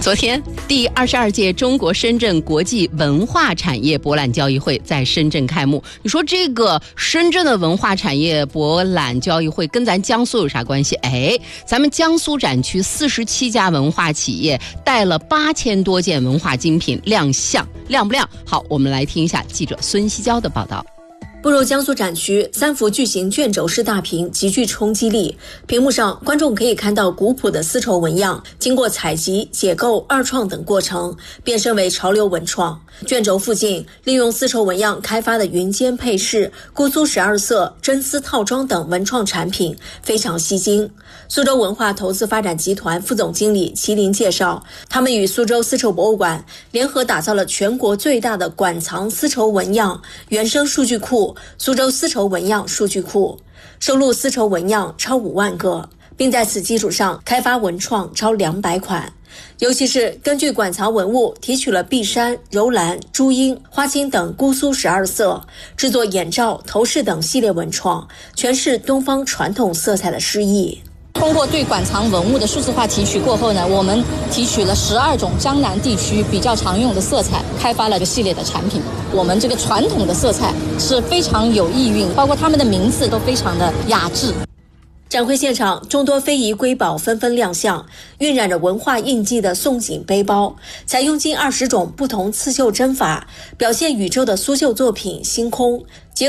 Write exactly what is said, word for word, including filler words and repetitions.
昨天，第二十二届中国深圳国际文化产业博览交易会在深圳开幕。你说这个深圳的文化产业博览交易会跟咱江苏有啥关系？哎，咱们江苏展区四十七家文化企业带了八千多件文化精品亮相，亮不亮？好，我们来听一下记者孙希娇的报道。 步入江苏展区，三幅巨型卷轴式大屏极具冲击力。屏幕上，观众可以看到古朴的丝绸纹样，经过采集、解构、二创等过程，变身为潮流文创。卷轴附近，利用丝绸纹样开发的云间配饰、姑苏十二色、真丝套装等文创产品非常吸睛。苏州文化投资发展集团副总经理麒麟介绍，他们与苏州丝绸博物馆联合打造了全国最大的馆藏丝绸纹样原生数据库苏州丝绸纹样数据库，收录丝绸纹样超五万个，并在此基础上开发文创超两百款。尤其是根据馆藏文物提取了碧山、柔蓝、朱缨、花青等姑苏十二色，制作眼罩、头饰等系列文创，诠释东方传统色彩的诗意。 通过对馆藏文物的数字化提取过后呢，我们提取了十二种江南地区比较常用的色彩，开发了一个系列的产品。我们这个传统的色彩是非常有意蕴，包括他们的名字都非常的雅致。 展会现场，众多非遗瑰宝纷纷亮相，晕染着文化印记的宋锦背包，采用近二十种不同刺绣针法，表现宇宙的苏绣作品星空。